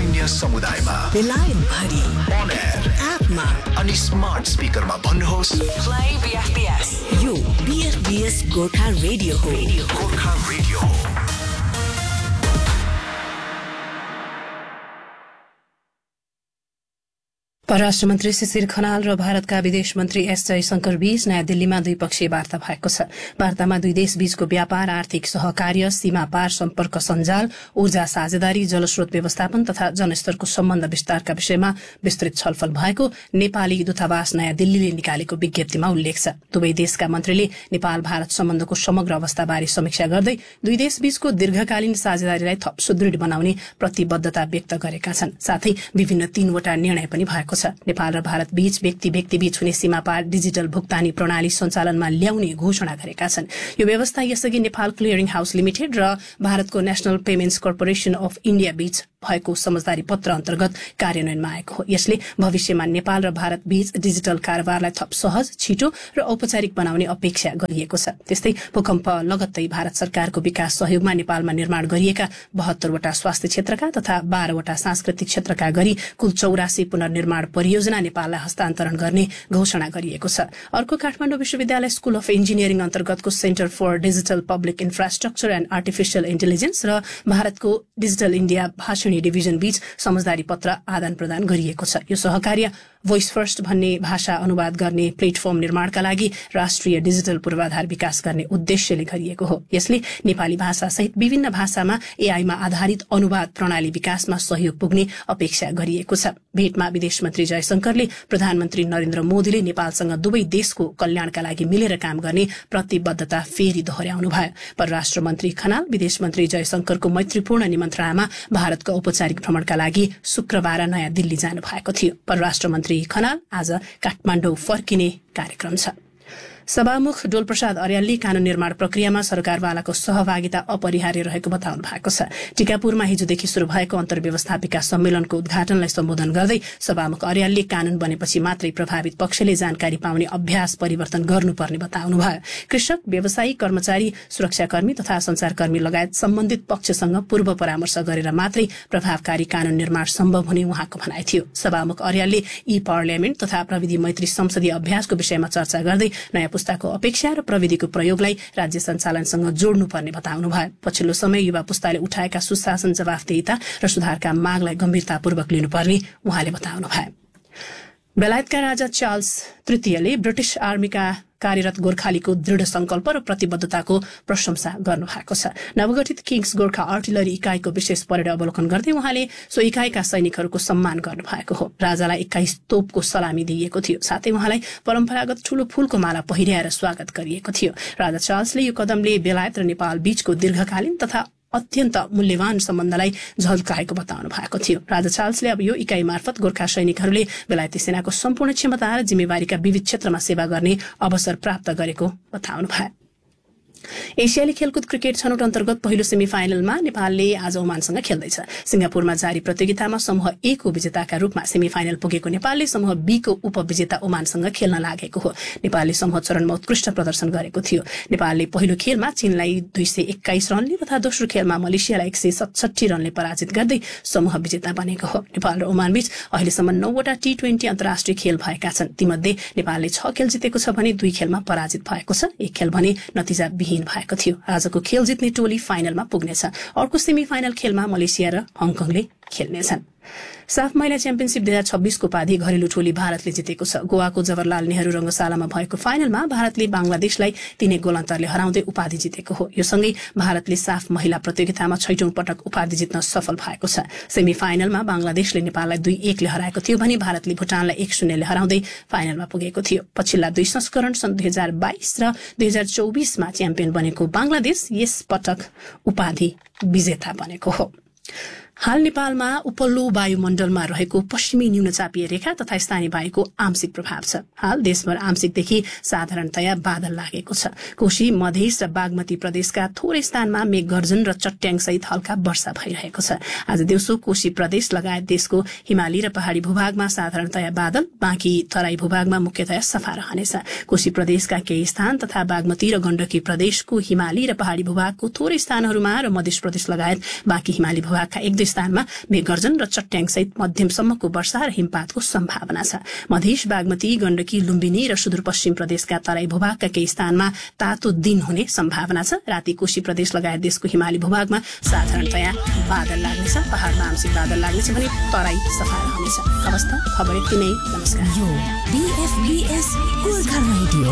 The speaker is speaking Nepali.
सैन्य समुदायमा बेलायत भरि अन एयर एपमा अनि स्मार्ट स्पिकरमा भन्नुहोस् प्ले बीएफबीएस। यो बीएफबीएस गोर्खा रेडियो हो। गोर्खा रेडियो। परराष्ट्र मन्त्री शिशिर खनाल र भारतका विदेश मन्त्री एस जयशंकर बीच नयाँ दिल्लीमा द्विपक्षीय वार्ता भएको छ। वार्तामा दुई देश बीचको व्यापार, आर्थिक सहकार्य, सीमा पार सम्पर्क सञ्जाल, ऊर्जा साझेदारी, जलस्रोत व्यवस्थापन तथा जनस्तरको सम्बन्ध विस्तारका विषयमा विस्तृत छलफल भएको नेपाली दूतावास नयाँ दिल्लीले निकालेको विज्ञप्तिमा उल्लेख छ। दुवै देशका मन्त्रीले नेपाल भारत सम्बन्धको समग्र अवस्थाबारे समीक्षा गर्दै दुई देश बीचको दीर्घकालीन साझेदारीलाई थप सुदृढ बनाउने प्रतिबद्धता व्यक्त गरेका छन्। साथै विभिन्न 3वटा निर्णय पनि भएको छ। नेपाल र भारत बीच व्यक्ति बीच हुने सीमा पार डिजिटल भुक्तानी प्रणाली सञ्चालनमा ल्याउने घोषणा गरेका छन्। यो व्यवस्था यसअघि नेपाल क्लियरिङ हाउस लिमिटेड र भारतको national payments corporation of India बीच भएको समझदारी पत्र अन्तर्गत कार्यान्वयनमा आएको हो। यसले भविष्यमा नेपाल र भारत बीच डिजिटल कारोबारलाई थप सहज, छिटो र औपचारिक बनाउने अपेक्षा गरिएको छ। त्यस्तै भूकम्प लगत्तै भारत सरकारको विकास सहयोगमा नेपालमा निर्माण गरिएका 72वटा स्वास्थ्य क्षेत्रका तथा 12वटा सांस्कृतिक क्षेत्रका गरी कुल 84 पुनर्निर्माण परियोजना नेपाललाई हस्तान्तरण गर्ने घोषणा गरिएको छ। अर्को काठमाडौँ विश्वविद्यालय स्कूल अफ इन्जिनियरिङ अन्तर्गतको centre for digital public infrastructure and artificial intelligence र भारतको डिजिटल इण्डिया भाषणी डिभिजन बीच समझदारी पत्र आदान प्रदान गरिएको छ। यो सहकार्य भोइस फर्स्ट भन्ने भाषा अनुवाद गर्ने प्लेटफर्म निर्माणका लागि राष्ट्रिय डिजिटल पूर्वाधार विकास गर्ने उद्देश्यले गरिएको हो। यसले नेपाली भाषा सहित विभिन्न भाषामा एआईमा आधारित अनुवाद प्रणाली विकासमा सहयोग पुग्ने अपेक्षा गरिएको छ। भेटमा विदेश मन्त्री जयशंकरले प्रधानमन्त्री नरेन्द्र मोदीले नेपालसँग दुवै देशको कल्याणका लागि मिलेर काम गर्ने प्रतिबद्धता फेरि दोहोर्याउनु भयो। परराष्ट्र मन्त्री खनाल विदेश मन्त्री जयशंकरको मैत्रीपूर्ण निमन्त्रणामा भारतको औपचारिक भ्रमणका लागि शुक्रबार नयाँ दिल्ली जानु भएको थियो। परराष्ट्र मन्त्री खनाल आज काठमाडौँ फर्किने कार्यक्रम छ। सभामुख डोलप्रसाद अर्यालले कानून निर्माण प्रक्रियामा सरकारवालाको सहभागिता अपरिहार्य रहेको बताउनु भएको छ। टिकापुरमा हिजोदेखि शुरू भएको अन्तर्व्यवस्थापिका सम्मेलनको उद्घाटनलाई सम्बोधन गर्दै सभामुख अर्यालले कानून बनेपछि मात्रै प्रभावित पक्षले जानकारी पाउने अभ्यास परिवर्तन गर्नुपर्ने बताउनु भयो। कृषक, व्यवसायी, कर्मचारी, सुरक्षाकर्मी तथा संचारकर्मी लगायत सम्बन्धित पक्षसँग पूर्व परामर्श गरेर मात्रै प्रभावकारी कानून निर्माण सम्भव हुने उहाँको भनाइ थियो। सभामुख अर्यालले ई पार्लियामेन्ट तथा प्रविधि मैत्री संसदीय अभ्यासको विषयमा चर्चा गर्दै नयाँ पुस्ताको अपेक्षा र प्रविधिको प्रयोगलाई राज्य सञ्चालनसँग जोड्नुपर्ने बताउनु भयो। पछिल्लो समय युवा पुस्ताले उठाएका सुशासन, जवाफदेहिता र सुधारका मागलाई गम्भीरतापूर्वक लिनुपर्ने उहाँले बताउनु भयो। बेलायतका राजा चार्ल्स तृतीयले ब्रिटिश आर्मीका कार्यरत गोर्खालीको दृढ संकल्प र प्रतिबद्धताको प्रशंसा गर्नुभएको छ। नवगठित किङ्स गोर्खा आर्टिलरी इकाइको विशेष परेड अवलोकन गर्दै उहाँले सो इकाइका सैनिकहरूको सम्मान गर्नुभएको हो। राजालाई 21 तोपको सलामी दिइएको थियो। साथै उहाँलाई परम्परागत ठूलो फूलको माला पहिर्याएर स्वागत गरिएको थियो। राजा चार्ल्सले यो कदमले बेलायत र नेपाल बीचको दीर्घकालीन तथा अत्यन्त मूल्यवान सम्बन्धलाई झल्काएको बताउनु भएको थियो। राजा चार्ल्सले अब यो इकाइ मार्फत गोर्खा सैनिकहरूले बेलायती सेनाको सम्पूर्ण क्षमता र जिम्मेवारीका विविध क्षेत्रमा सेवा गर्ने अवसर प्राप्त गरेको बताउनु भयो। एसियाली खेलकुद क्रिकेट छनौट अन्तर्गत पहिलो सेमिफाइनलमा नेपालले आज ओमानसँग खेल्दैछ। सिंगापुरमा जारी प्रतियोगितामा समूह ए को विजेताका रूपमा सेमिफाइनल पुगेको नेपालले समूह बी को उपविजेता ओमानसँग खेल्न लागेको हो। नेपालले समूह चरणमा उत्कृष्ट प्रदर्शन गरेको थियो। नेपालले पहिलो खेलमा चीनलाई 221 रनले तथा दोस्रो खेलमा मलेसियालाई 167 रनले पराजित गर्दै समूह विजेता बनेको हो। नेपाल र ओमान बीच अहिलेसम्म 9वटा टी20 अन्तर्राष्ट्रिय खेल भएका छन्। तीमध्ये नेपालले 6 खेल जितेको छ भने 2 खेलमा पराजित भएको छ। एक खेल भने नतिजा भएको थियो। आजको खेल जित्ने टोली फाइनलमा पुग्नेछ। अर्को सेमिफाइनल खेलमा मलेसिया र हङकङले खेल्नेछन्। साफ महिला च्याम्पियनशिप 2026 को उपाधि घरेलु टोली भारतले जितेको छ। गोवाको जवाहरलाल नेहरू रंगशालामा भएको फाइनलमा भारतले बांग्लादेशलाई 3 गोल अन्तरले हराउँदै उपाधि जितेको हो। यो सँगै भारतले साफ महिला प्रतियोगितामा 6औं पटक उपाधि जित्न सफल भएको छ। सेमिफाइनलमा बांग्लादेशले नेपाललाई 2-1 ले हराएको थियो भने भारतले भुटानलाई 1-0 ले हराउँदै फाइनलमा पुगेको थियो। पछिल्ला 2 संस्करण सन् 2022 र 2024 मा च्याम्पियन बनेको बांग्लादेश यस पटक उपाधि विजेता बनेको हो। हाल नेपालमा उपल्लो वायुमण्डलमा रहेको पश्चिमी न्यूनचापीय रेखा तथा स्थानीय वायुको आंशिक प्रभाव छ। हाल देशभर आंशिकदेखि साधारणतया बादल लागेको छ। कोशी, मधेस र बागमती प्रदेशका थोरै स्थानमा मेघगर्जन र चट्याङ सहित हल्का वर्षा भइरहेको छ। आज दिउँसो कोशी प्रदेश लगायत देशको हिमाली र पहाड़ी भूभागमा साधारणतया बादल, बाँकी तराई भूभागमा मुख्यतया सफा रहनेछ। कोशी प्रदेशका केही स्थान तथा बागमती र गण्डकी प्रदेशको हिमाली र पहाड़ी भूभागको थोरै स्थानहरूमा र मध्य प्रदेश लगायत बाँकी हिमाली भूभागका 1-2 कति स्थानमा मेघगर्जन र चट्याङ सहित मध्यमसम्मको वर्षा र हिमपातको सम्भावना छ। मधेस, बागमती, गण्डकी, लुम्बिनी र सुदूरपश्चिम प्रदेशका तराई भूभागका केही स्थानमा तातो दिन हुने सम्भावना छ। राति कोशी प्रदेश लगायत देशको हिमाली भूभागमा साधारणतया बादल लाग्नेछ, पहाड़मा आंशिक बादल लाग्नेछ भने तराई सफा रहनेछ। अवस्था खबर यति नै। नमस्कार। यो BFBS गोर्खा रेडियो